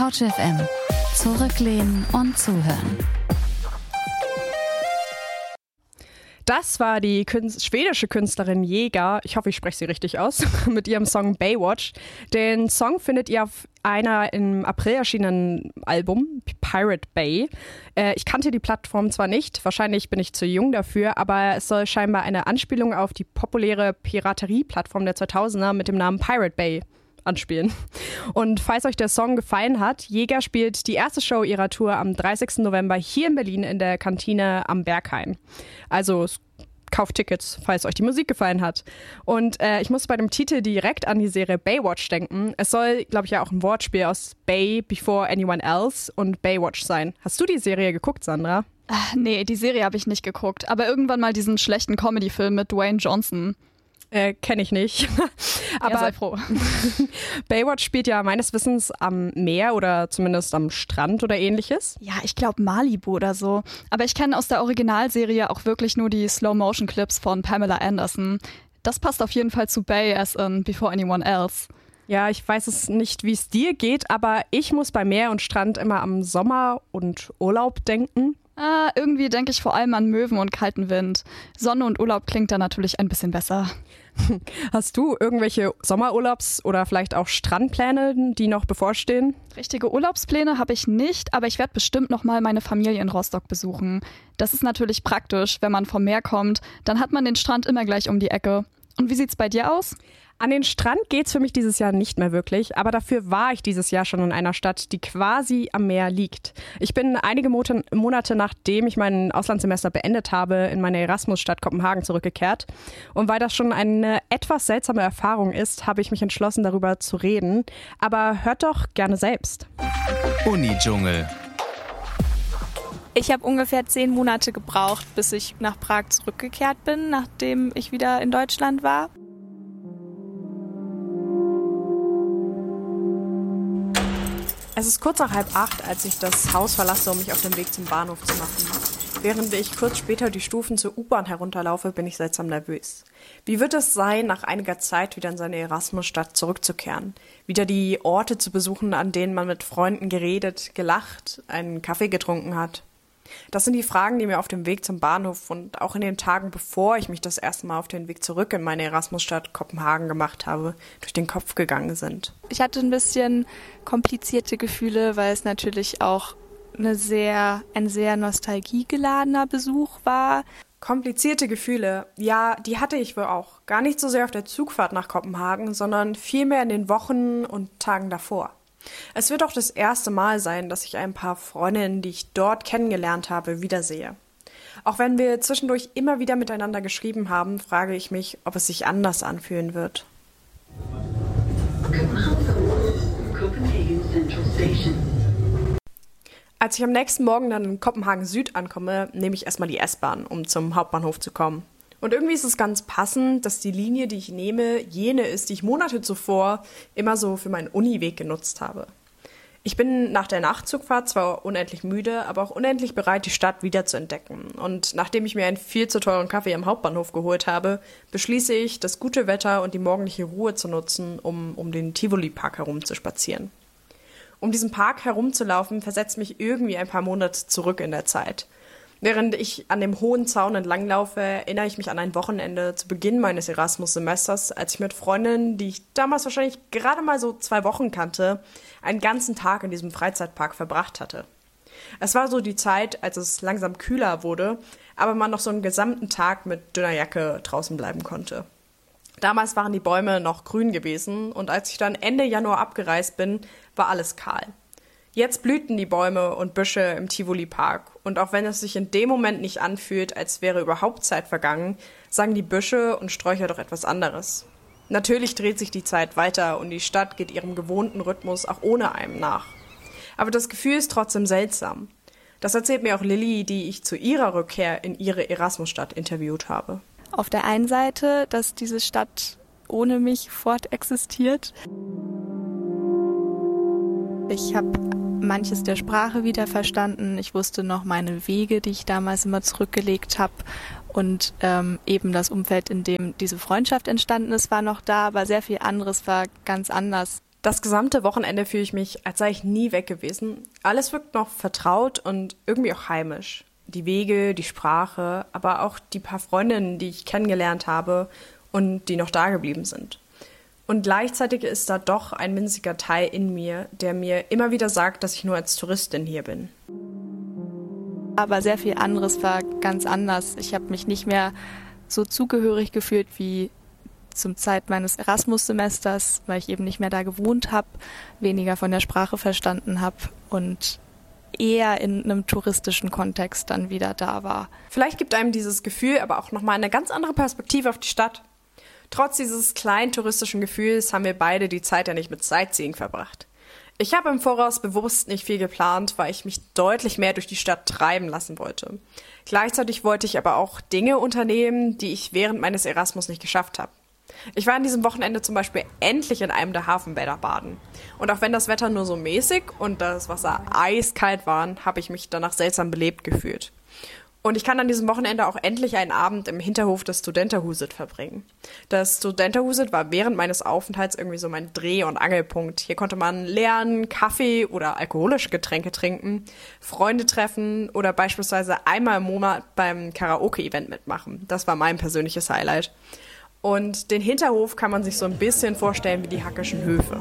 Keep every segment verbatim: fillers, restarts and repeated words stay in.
Couch F M. Zurücklehnen und zuhören. Das war die Künst- schwedische Künstlerin Jäger, ich hoffe, ich spreche sie richtig aus, mit ihrem Song Baywatch. Den Song findet ihr auf einer im April erschienenen Album, Pirate Bay. Äh, ich kannte die Plattform zwar nicht, wahrscheinlich bin ich zu jung dafür, aber es soll scheinbar eine Anspielung auf die populäre Piraterie-Plattform der zweitausender mit dem Namen Pirate Bay anspielen. Und falls euch der Song gefallen hat, Jäger spielt die erste Show ihrer Tour am dreißigsten November hier in Berlin in der Kantine am Berghain. Also kauft Tickets, falls euch die Musik gefallen hat. Und äh, ich muss bei dem Titel direkt an die Serie Baywatch denken. Es soll, glaube ich, ja auch ein Wortspiel aus Bay, Before Anyone Else und Baywatch sein. Hast du die Serie geguckt, Sandra? Ach, nee, die Serie habe ich nicht geguckt. Aber irgendwann mal diesen schlechten Comedy-Film mit Dwayne Johnson. Äh, kenne ich nicht. Aber ja, sei froh. Baywatch spielt ja meines Wissens am Meer oder zumindest am Strand oder ähnliches. Ja, ich glaube Malibu oder so. Aber ich kenne aus der Originalserie auch wirklich nur die Slow-Motion-Clips von Pamela Anderson. Das passt auf jeden Fall zu Bay as in Before Anyone Else. Ja, ich weiß es nicht, wie es dir geht, aber ich muss bei Meer und Strand immer am Sommer und Urlaub denken. Ah, irgendwie denke ich vor allem an Möwen und kalten Wind. Sonne und Urlaub klingt da natürlich ein bisschen besser. Hast du irgendwelche Sommerurlaubs- oder vielleicht auch Strandpläne, die noch bevorstehen? Richtige Urlaubspläne habe ich nicht, aber ich werde bestimmt noch mal meine Familie in Rostock besuchen. Das ist natürlich praktisch, wenn man vom Meer kommt, dann hat man den Strand immer gleich um die Ecke. Und wie sieht's bei dir aus? An den Strand geht's für mich dieses Jahr nicht mehr wirklich, aber dafür war ich dieses Jahr schon in einer Stadt, die quasi am Meer liegt. Ich bin einige Monate nachdem ich mein Auslandssemester beendet habe, in meine Erasmus-Stadt Kopenhagen zurückgekehrt. Und weil das schon eine etwas seltsame Erfahrung ist, habe ich mich entschlossen, darüber zu reden. Aber hört doch gerne selbst. Uni-Dschungel. Ich habe ungefähr zehn Monate gebraucht, bis ich nach Prag zurückgekehrt bin, nachdem ich wieder in Deutschland war. Es ist kurz nach halb acht, als ich das Haus verlasse, um mich auf den Weg zum Bahnhof zu machen. Während ich kurz später die Stufen zur U-Bahn herunterlaufe, bin ich seltsam nervös. Wie wird es sein, nach einiger Zeit wieder in seine Erasmus-Stadt zurückzukehren? Wieder die Orte zu besuchen, an denen man mit Freunden geredet, gelacht, einen Kaffee getrunken hat? Das sind die Fragen, die mir auf dem Weg zum Bahnhof und auch in den Tagen, bevor ich mich das erste Mal auf den Weg zurück in meine Erasmus-Stadt Kopenhagen gemacht habe, durch den Kopf gegangen sind. Ich hatte ein bisschen komplizierte Gefühle, weil es natürlich auch eine sehr, ein sehr nostalgiegeladener Besuch war. Komplizierte Gefühle, ja, die hatte ich wohl auch. Gar nicht so sehr auf der Zugfahrt nach Kopenhagen, sondern vielmehr in den Wochen und Tagen davor. Es wird auch das erste Mal sein, dass ich ein paar Freundinnen, die ich dort kennengelernt habe, wiedersehe. Auch wenn wir zwischendurch immer wieder miteinander geschrieben haben, frage ich mich, ob es sich anders anfühlen wird. Als ich am nächsten Morgen dann in Kopenhagen Süd ankomme, nehme ich erstmal die S-Bahn, um zum Hauptbahnhof zu kommen. Und irgendwie ist es ganz passend, dass die Linie, die ich nehme, jene ist, die ich Monate zuvor immer so für meinen Uniweg genutzt habe. Ich bin nach der Nachtzugfahrt zwar unendlich müde, aber auch unendlich bereit, die Stadt wieder zu entdecken. Und nachdem ich mir einen viel zu teuren Kaffee am Hauptbahnhof geholt habe, beschließe ich, das gute Wetter und die morgendliche Ruhe zu nutzen, um um den Tivoli-Park herum zu spazieren. Um diesen Park herumzulaufen, versetzt mich irgendwie ein paar Monate zurück in der Zeit. Während ich an dem hohen Zaun entlanglaufe, erinnere ich mich an ein Wochenende zu Beginn meines Erasmus-Semesters, als ich mit Freundinnen, die ich damals wahrscheinlich gerade mal so zwei Wochen kannte, einen ganzen Tag in diesem Freizeitpark verbracht hatte. Es war so die Zeit, als es langsam kühler wurde, aber man noch so einen gesamten Tag mit dünner Jacke draußen bleiben konnte. Damals waren die Bäume noch grün gewesen und als ich dann Ende Januar abgereist bin, war alles kahl. Jetzt blühten die Bäume und Büsche im Tivoli-Park und auch wenn es sich in dem Moment nicht anfühlt, als wäre überhaupt Zeit vergangen, sagen die Büsche und Sträucher doch etwas anderes. Natürlich dreht sich die Zeit weiter und die Stadt geht ihrem gewohnten Rhythmus auch ohne einem nach. Aber das Gefühl ist trotzdem seltsam. Das erzählt mir auch Lilly, die ich zu ihrer Rückkehr in ihre Erasmus-Stadt interviewt habe. Auf der einen Seite, dass diese Stadt ohne mich fortexistiert. Ich habe manches der Sprache wieder verstanden. Ich wusste noch meine Wege, die ich damals immer zurückgelegt habe. Und ähm, eben das Umfeld, in dem diese Freundschaft entstanden ist, war noch da, aber sehr viel anderes war ganz anders. Das gesamte Wochenende fühle ich mich, als sei ich nie weg gewesen. Alles wirkt noch vertraut und irgendwie auch heimisch. Die Wege, die Sprache, aber auch die paar Freundinnen, die ich kennengelernt habe und die noch da geblieben sind. Und gleichzeitig ist da doch ein winziger Teil in mir, der mir immer wieder sagt, dass ich nur als Touristin hier bin. Aber sehr viel anderes war ganz anders. Ich habe mich nicht mehr so zugehörig gefühlt wie zum Zeit meines Erasmus-Semesters, weil ich eben nicht mehr da gewohnt habe, weniger von der Sprache verstanden habe und eher in einem touristischen Kontext dann wieder da war. Vielleicht gibt einem dieses Gefühl aber auch nochmal eine ganz andere Perspektive auf die Stadt. Trotz dieses kleinen touristischen Gefühls haben wir beide die Zeit ja nicht mit Sightseeing verbracht. Ich habe im Voraus bewusst nicht viel geplant, weil ich mich deutlich mehr durch die Stadt treiben lassen wollte. Gleichzeitig wollte ich aber auch Dinge unternehmen, die ich während meines Erasmus nicht geschafft habe. Ich war an diesem Wochenende zum Beispiel endlich in einem der Hafenbäder baden. Und auch wenn das Wetter nur so mäßig und das Wasser eiskalt war, habe ich mich danach seltsam belebt gefühlt. Und ich kann an diesem Wochenende auch endlich einen Abend im Hinterhof des Studenterhuset verbringen. Das Studenterhuset war während meines Aufenthalts irgendwie so mein Dreh- und Angelpunkt. Hier konnte man lernen, Kaffee oder alkoholische Getränke trinken, Freunde treffen oder beispielsweise einmal im Monat beim Karaoke-Event mitmachen. Das war mein persönliches Highlight. Und den Hinterhof kann man sich so ein bisschen vorstellen wie die Hackischen Höfe.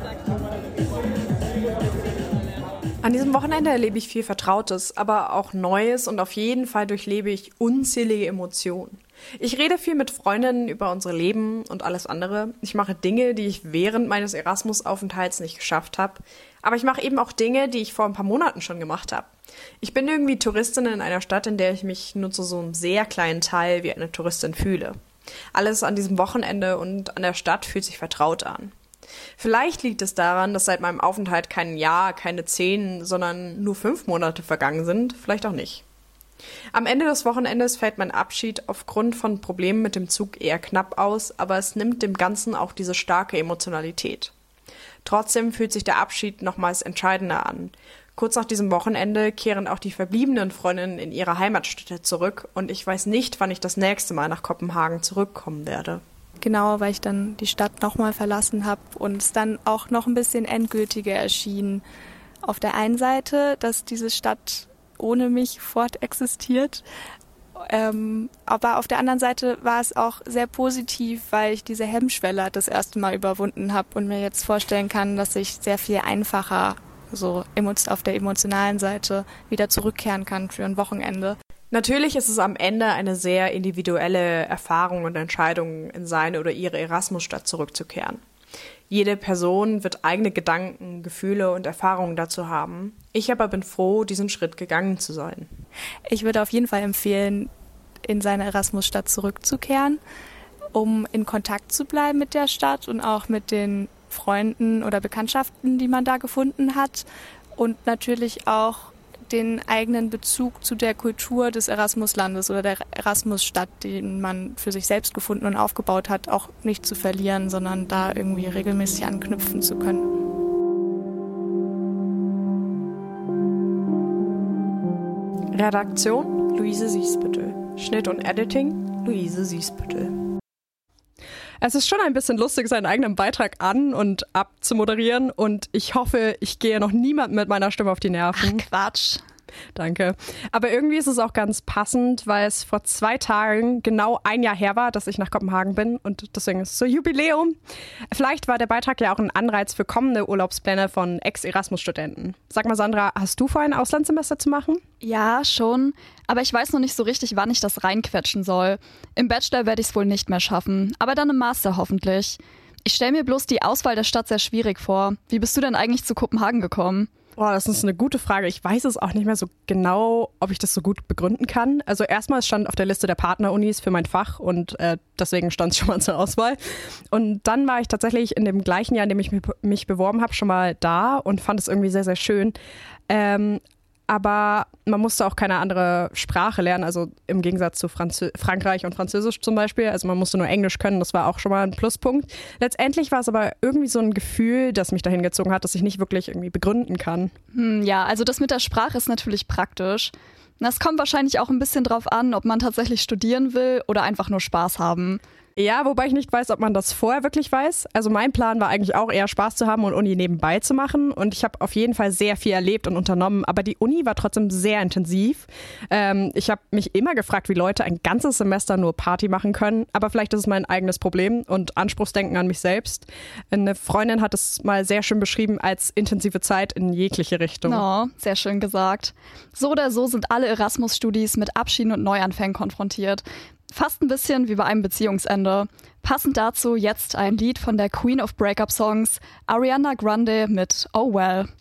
An diesem Wochenende erlebe ich viel Vertrautes, aber auch Neues und auf jeden Fall durchlebe ich unzählige Emotionen. Ich rede viel mit Freundinnen über unsere Leben und alles andere. Ich mache Dinge, die ich während meines Erasmus-Aufenthalts nicht geschafft habe. Aber ich mache eben auch Dinge, die ich vor ein paar Monaten schon gemacht habe. Ich bin irgendwie Touristin in einer Stadt, in der ich mich nur zu so einem sehr kleinen Teil wie eine Touristin fühle. Alles an diesem Wochenende und an der Stadt fühlt sich vertraut an. Vielleicht liegt es daran, dass seit meinem Aufenthalt kein Jahr, keine zehn, sondern nur fünf Monate vergangen sind. Vielleicht auch nicht. Am Ende des Wochenendes fällt mein Abschied aufgrund von Problemen mit dem Zug eher knapp aus, aber es nimmt dem Ganzen auch diese starke Emotionalität. Trotzdem fühlt sich der Abschied nochmals entscheidender an. Kurz nach diesem Wochenende kehren auch die verbliebenen Freundinnen in ihre Heimatstädte zurück und ich weiß nicht, wann ich das nächste Mal nach Kopenhagen zurückkommen werde. Genau, weil ich dann die Stadt nochmal verlassen habe und es dann auch noch ein bisschen endgültiger erschien. Auf der einen Seite, dass diese Stadt ohne mich fortexistiert, ähm, aber auf der anderen Seite war es auch sehr positiv, weil ich diese Hemmschwelle das erste Mal überwunden habe und mir jetzt vorstellen kann, dass ich sehr viel einfacher so auf der emotionalen Seite wieder zurückkehren kann für ein Wochenende. Natürlich ist es am Ende eine sehr individuelle Erfahrung und Entscheidung, in seine oder ihre Erasmus-Stadt zurückzukehren. Jede Person wird eigene Gedanken, Gefühle und Erfahrungen dazu haben. Ich aber bin froh, diesen Schritt gegangen zu sein. Ich würde auf jeden Fall empfehlen, in seine Erasmus-Stadt zurückzukehren, um in Kontakt zu bleiben mit der Stadt und auch mit den Freunden oder Bekanntschaften, die man da gefunden hat und natürlich auch den eigenen Bezug zu der Kultur des Erasmuslandes oder der Erasmusstadt, den man für sich selbst gefunden und aufgebaut hat, auch nicht zu verlieren, sondern da irgendwie regelmäßig anknüpfen zu können. Redaktion Luise Siesbüttel. Schnitt und Editing Luise Siesbüttel. Es ist schon ein bisschen lustig, seinen eigenen Beitrag an- und abzumoderieren und ich hoffe, ich gehe noch niemandem mit meiner Stimme auf die Nerven. Ach, Quatsch. Danke. Aber irgendwie ist es auch ganz passend, weil es vor zwei Tagen genau ein Jahr her war, dass ich nach Kopenhagen bin und deswegen ist es so Jubiläum. Vielleicht war der Beitrag ja auch ein Anreiz für kommende Urlaubspläne von Ex-Erasmus-Studenten. Sag mal, Sandra, hast du vor, ein Auslandssemester zu machen? Ja, schon. Aber ich weiß noch nicht so richtig, wann ich das reinquetschen soll. Im Bachelor werde ich es wohl nicht mehr schaffen, aber dann im Master hoffentlich. Ich stelle mir bloß die Auswahl der Stadt sehr schwierig vor. Wie bist du denn eigentlich zu Kopenhagen gekommen? Boah, das ist eine gute Frage. Ich weiß es auch nicht mehr so genau, ob ich das so gut begründen kann. Also erstmal, es stand auf der Liste der Partnerunis für mein Fach und äh, deswegen stand es schon mal zur Auswahl. Und dann war ich tatsächlich in dem gleichen Jahr, in dem ich mich beworben habe, schon mal da und fand es irgendwie sehr, sehr schön. Ähm, aber man musste auch keine andere Sprache lernen, also im Gegensatz zu Franzö- Frankreich und Französisch zum Beispiel. Also man musste nur Englisch können, das war auch schon mal ein Pluspunkt. Letztendlich war es aber irgendwie so ein Gefühl, das mich dahin gezogen hat, das ich nicht wirklich irgendwie begründen kann. Hm, ja, also das mit der Sprache ist natürlich praktisch. Das kommt wahrscheinlich auch ein bisschen drauf an, ob man tatsächlich studieren will oder einfach nur Spaß haben. Ja, wobei ich nicht weiß, ob man das vorher wirklich weiß. Also mein Plan war eigentlich auch eher Spaß zu haben und Uni nebenbei zu machen. Und ich habe auf jeden Fall sehr viel erlebt und unternommen. Aber die Uni war trotzdem sehr intensiv. Ähm, ich habe mich immer gefragt, wie Leute ein ganzes Semester nur Party machen können. Aber vielleicht ist es mein eigenes Problem und Anspruchsdenken an mich selbst. Eine Freundin hat es mal sehr schön beschrieben als intensive Zeit in jegliche Richtung. Oh, sehr schön gesagt. So oder so sind alle Erasmus-Studis mit Abschieden und Neuanfängen konfrontiert. Fast ein bisschen wie bei einem Beziehungsende. Passend dazu jetzt ein Lied von der Queen of Breakup Songs, Ariana Grande mit Oh Well.